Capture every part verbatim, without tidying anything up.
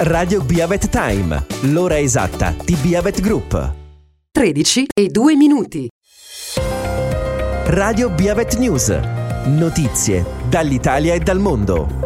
Radio Biavet Time, l'ora esatta di Biavet Group. tredici e due minuti. Radio Biavet News. Notizie dall'Italia e dal mondo.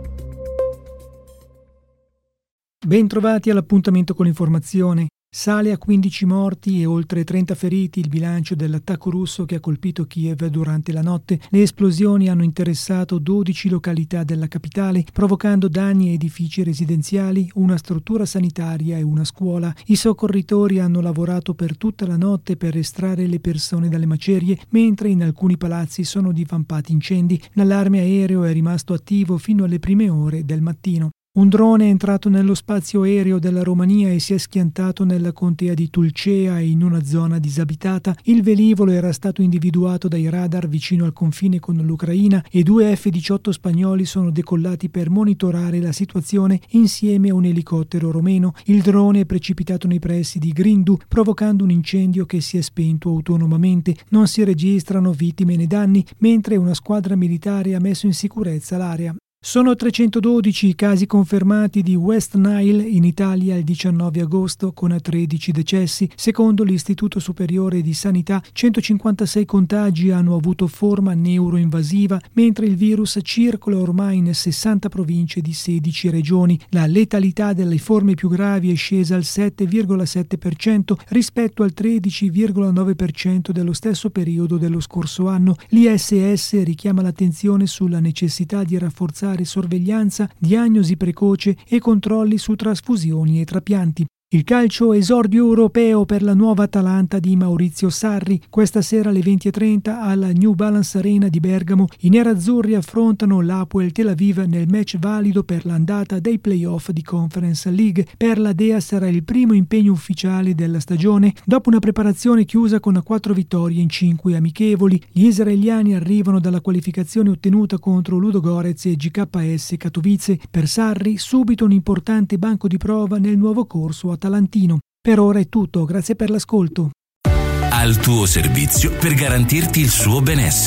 Bentrovati all'appuntamento con l'informazione. Sale a quindici morti e oltre trenta feriti il bilancio dell'attacco russo che ha colpito Kiev durante la notte. Le esplosioni hanno interessato dodici località della capitale, provocando danni a edifici residenziali, una struttura sanitaria e una scuola. I soccorritori hanno lavorato per tutta la notte per estrarre le persone dalle macerie, mentre in alcuni palazzi sono divampati incendi. L'allarme aereo è rimasto attivo fino alle prime ore del mattino. Un drone è entrato nello spazio aereo della Romania e si è schiantato nella contea di Tulcea in una zona disabitata. Il velivolo era stato individuato dai radar vicino al confine con l'Ucraina e due effe diciotto spagnoli sono decollati per monitorare la situazione insieme a un elicottero romeno. Il drone è precipitato nei pressi di Grindu, provocando un incendio che si è spento autonomamente. Non si registrano vittime né danni, mentre una squadra militare ha messo in sicurezza l'area. Sono trecentododici i casi confermati di West Nile in Italia il diciannove agosto, con tredici decessi. Secondo l'Istituto Superiore di Sanità, centocinquantasei contagi hanno avuto forma neuroinvasiva, mentre il virus circola ormai in sessanta province di sedici regioni. La letalità delle forme più gravi è scesa al sette virgola sette per cento rispetto al tredici virgola nove per cento dello stesso periodo dello scorso anno. L'I S S richiama l'attenzione sulla necessità di rafforzare sorveglianza, diagnosi precoce e controlli su trasfusioni e trapianti. Il calcio, esordio europeo per la nuova Atalanta di Maurizio Sarri. Questa sera alle venti e trenta alla New Balance Arena di Bergamo i nerazzurri affrontano l'Hapoel Tel Aviv nel match valido per l'andata dei playoff di Conference League. Per la Dea sarà il primo impegno ufficiale della stagione dopo una preparazione chiusa con quattro vittorie in cinque amichevoli. Gli israeliani arrivano dalla qualificazione ottenuta contro Ludogorets e G K S Katowice. Per Sarri subito un importante banco di prova nel nuovo corso atalantino. Per ora è tutto, grazie per l'ascolto. Al tuo servizio per garantirti il suo benessere.